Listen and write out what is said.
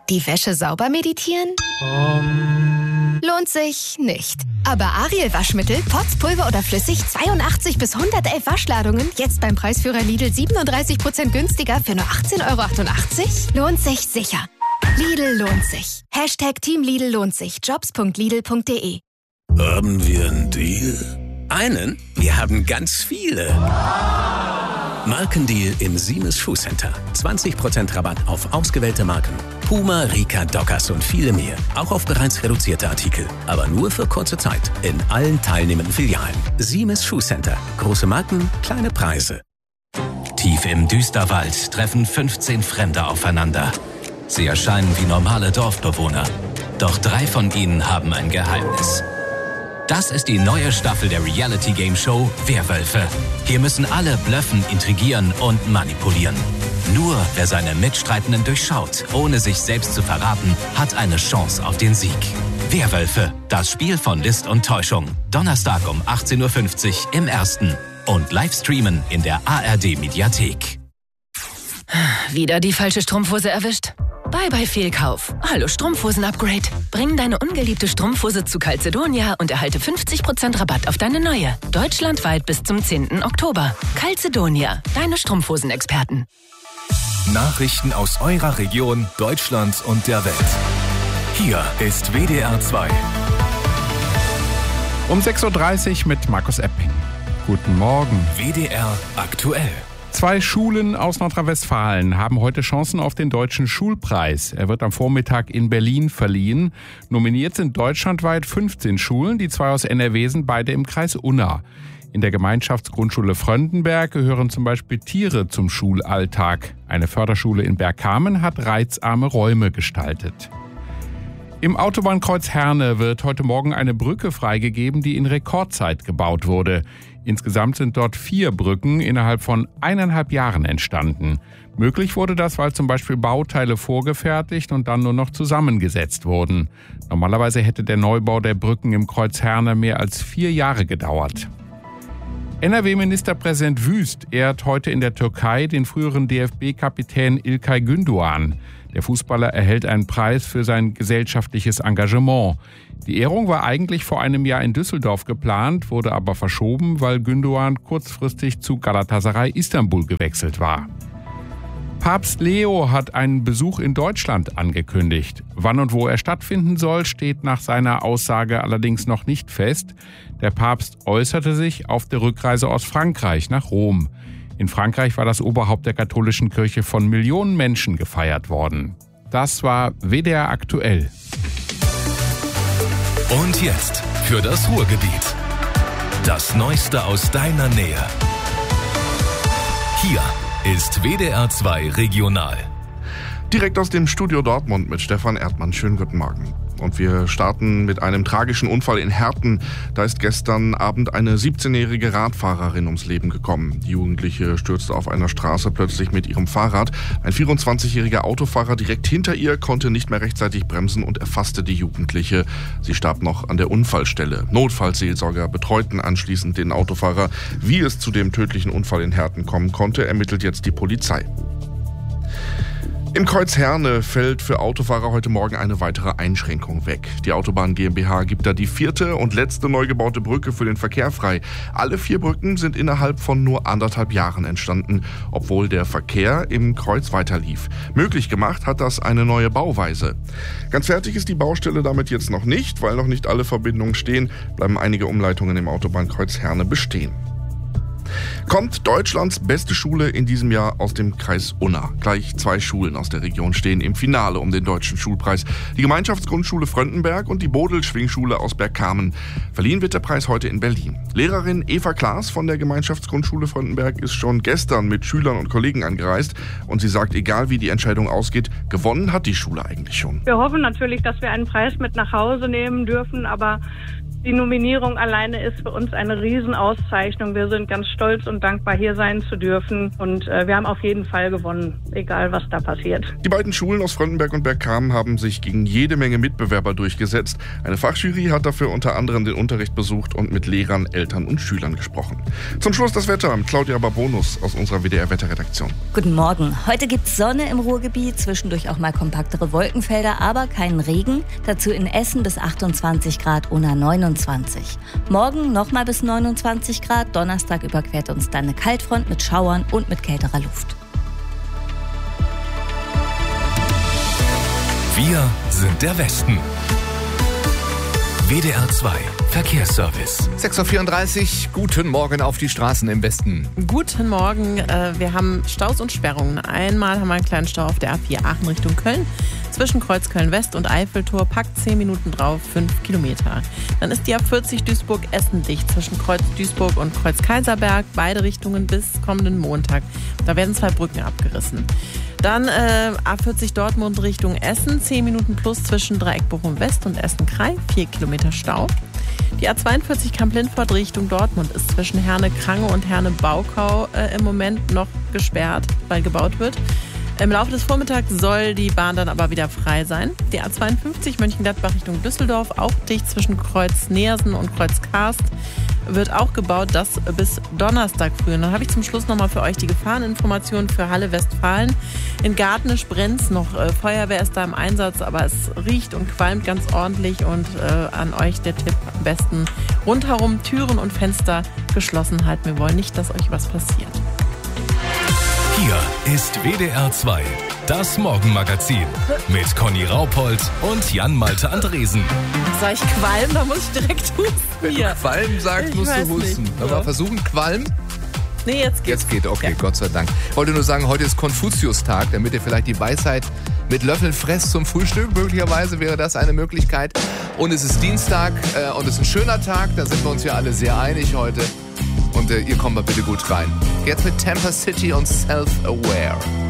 Die Wäsche sauber meditieren? Lohnt sich nicht. Aber Ariel Waschmittel, Pots, Pulver oder flüssig, 82 bis 111 Waschladungen, jetzt beim Preisführer Lidl 37% günstiger für nur 18,88 €? Lohnt sich sicher. Lidl lohnt sich. Team Lidl lohnt sich. Jobs.lidl.de. Haben wir einen Deal? Einen? Wir haben ganz viele. Markendeal im Siemens Schuhcenter. 20% Rabatt auf ausgewählte Marken. Puma, Rika, Dockers und viele mehr. Auch auf bereits reduzierte Artikel. Aber nur für kurze Zeit. In allen teilnehmenden Filialen. Siemens Schuhcenter. Große Marken, kleine Preise. Tief im Düsterwald treffen 15 Fremde aufeinander. Sie erscheinen wie normale Dorfbewohner. Doch 3 von ihnen haben ein Geheimnis. Das ist die neue Staffel der Reality-Game-Show Werwölfe. Hier müssen alle blöffen, intrigieren und manipulieren. Nur wer seine Mitstreitenden durchschaut, ohne sich selbst zu verraten, hat eine Chance auf den Sieg. Werwölfe, das Spiel von List und Täuschung. Donnerstag um 18:50 Uhr im Ersten. Und live streamen in der ARD-Mediathek. Wieder die falsche Strumpfhose erwischt? Bye Fehlkauf. Hallo Strumpfhosen-Upgrade. Bring deine ungeliebte Strumpfhose zu Calzedonia und erhalte 50% Rabatt auf deine neue. Deutschlandweit bis zum 10. Oktober. Calzedonia, deine Strumpfhosen-Experten. Nachrichten aus eurer Region, Deutschland und der Welt. Hier ist WDR 2. Um 6:30 Uhr mit Markus Epping. Guten Morgen. WDR aktuell. 2 Schulen aus Nordrhein-Westfalen haben heute Chancen auf den Deutschen Schulpreis. Er wird am Vormittag in Berlin verliehen. Nominiert sind deutschlandweit 15 Schulen, die 2 aus NRW sind, beide im Kreis Unna. In der Gemeinschaftsgrundschule Fröndenberg gehören zum Beispiel Tiere zum Schulalltag. Eine Förderschule in Bergkamen hat reizarme Räume gestaltet. Im Autobahnkreuz Herne wird heute Morgen eine Brücke freigegeben, die in Rekordzeit gebaut wurde. Insgesamt sind dort 4 Brücken innerhalb von 1,5 Jahren entstanden. Möglich wurde das, weil zum Beispiel Bauteile vorgefertigt und dann nur noch zusammengesetzt wurden. Normalerweise hätte der Neubau der Brücken im Kreuz Herne mehr als 4 Jahre gedauert. NRW-Ministerpräsident Wüst ehrt heute in der Türkei den früheren DFB-Kapitän İlkay Gündoğan. Der Fußballer erhält einen Preis für sein gesellschaftliches Engagement. Die Ehrung war eigentlich vor einem Jahr in Düsseldorf geplant, wurde aber verschoben, weil Gündoğan kurzfristig zu Galatasaray Istanbul gewechselt war. Papst Leo hat einen Besuch in Deutschland angekündigt. Wann und wo er stattfinden soll, steht nach seiner Aussage allerdings noch nicht fest. Der Papst äußerte sich auf der Rückreise aus Frankreich nach Rom. In Frankreich war das Oberhaupt der katholischen Kirche von Millionen Menschen gefeiert worden. Das war WDR aktuell. Und jetzt für das Ruhrgebiet. Das Neueste aus deiner Nähe. Hier ist WDR 2 Regional. Direkt aus dem Studio Dortmund mit Stefan Erdmann. Schönen guten Morgen. Und wir starten mit einem tragischen Unfall in Herten. Da ist gestern Abend eine 17-jährige Radfahrerin ums Leben gekommen. Die Jugendliche stürzte auf einer Straße plötzlich mit ihrem Fahrrad. Ein 24-jähriger Autofahrer direkt hinter ihr konnte nicht mehr rechtzeitig bremsen und erfasste die Jugendliche. Sie starb noch an der Unfallstelle. Notfallseelsorger betreuten anschließend den Autofahrer. Wie es zu dem tödlichen Unfall in Herten kommen konnte, ermittelt jetzt die Polizei. Im Kreuz Herne fällt für Autofahrer heute Morgen eine weitere Einschränkung weg. Die Autobahn GmbH gibt da die 4. und letzte neu gebaute Brücke für den Verkehr frei. Alle 4 Brücken sind innerhalb von nur 1,5 Jahren entstanden, obwohl der Verkehr im Kreuz weiterlief. Möglich gemacht hat das eine neue Bauweise. Ganz fertig ist die Baustelle damit jetzt noch nicht, weil noch nicht alle Verbindungen stehen, bleiben einige Umleitungen im Autobahnkreuz Herne bestehen. Kommt Deutschlands beste Schule in diesem Jahr aus dem Kreis Unna. Gleich 2 Schulen aus der Region stehen im Finale um den Deutschen Schulpreis. Die Gemeinschaftsgrundschule Fröndenberg und die Bodel-Schwingschule aus Bergkamen. Verliehen wird der Preis heute in Berlin. Lehrerin Eva Klaas von der Gemeinschaftsgrundschule Fröndenberg ist schon gestern mit Schülern und Kollegen angereist. Und sie sagt, egal wie die Entscheidung ausgeht, gewonnen hat die Schule eigentlich schon. Wir hoffen natürlich, dass wir einen Preis mit nach Hause nehmen dürfen, aber Die Nominierung alleine ist für uns eine Riesenauszeichnung. Wir sind ganz stolz und dankbar, hier sein zu dürfen. Und wir haben auf jeden Fall gewonnen, egal was da passiert. Die beiden Schulen aus Fröndenberg und Bergkamen haben sich gegen jede Menge Mitbewerber durchgesetzt. Eine Fachjury hat dafür unter anderem den Unterricht besucht und mit Lehrern, Eltern und Schülern gesprochen. Zum Schluss das Wetter mit Claudia Barbonus aus unserer WDR-Wetterredaktion. Guten Morgen. Heute gibt's Sonne im Ruhrgebiet, zwischendurch auch mal kompaktere Wolkenfelder, aber keinen Regen. Dazu in Essen bis 28 Grad, Unna 29. Morgen nochmal bis 29 Grad. Donnerstag überquert uns dann eine Kaltfront mit Schauern und mit kälterer Luft. Wir sind der Westen. WDR 2 Verkehrsservice. 6:34 Uhr, guten Morgen auf die Straßen im Westen. Guten Morgen, wir haben Staus und Sperrungen. Einmal haben wir einen kleinen Stau auf der A4 Aachen Richtung Köln. Zwischen Kreuz Köln-West und Eiffeltor packt 10 Minuten drauf, 5 Kilometer. Dann ist die A40 Duisburg-Essen dicht zwischen Kreuz Duisburg und Kreuz Kaiserberg. Beide Richtungen bis kommenden Montag. Da werden 2 Brücken abgerissen. Dann A40 Dortmund Richtung Essen, 10 Minuten plus zwischen Dreieck Bochum-West und Essen-Krei, 4 Kilometer Stau. Die A42 Kamp-Lindfort Richtung Dortmund ist zwischen Herne-Krange und Herne-Baukau im Moment noch gesperrt, weil gebaut wird. Im Laufe des Vormittags soll die Bahn dann aber wieder frei sein. Die A52 Mönchengladbach Richtung Düsseldorf, auch dicht zwischen Kreuz Neersen und Kreuz Karst, wird auch gebaut, das bis Donnerstag früh. Und dann habe ich zum Schluss nochmal für euch die Gefahreninformationen für Halle Westfalen. In Gartnisch brennt's noch. Feuerwehr ist da im Einsatz, aber es riecht und qualmt ganz ordentlich. Und an euch der Tipp, am besten rundherum Türen und Fenster geschlossen halten. Wir wollen nicht, dass euch was passiert. Hier ist WDR 2, das Morgenmagazin mit Conny Raupold und Jan-Malte Andresen. Soll ich qualmen? Da muss ich direkt husten. Wenn du Qualm sagst, musst du husten. Wollen wir versuchen, Qualm? Nee, jetzt geht's. Jetzt geht, okay, ja. Gott sei Dank. Ich wollte nur sagen, heute ist Konfuzius-Tag, damit ihr vielleicht die Weisheit mit Löffeln fresst zum Frühstück. Möglicherweise wäre das eine Möglichkeit. Und es ist Dienstag und es ist ein schöner Tag, da sind wir uns ja alle sehr einig heute. Und ihr kommt mal bitte gut rein. Jetzt mit Tampa City und Self-Aware.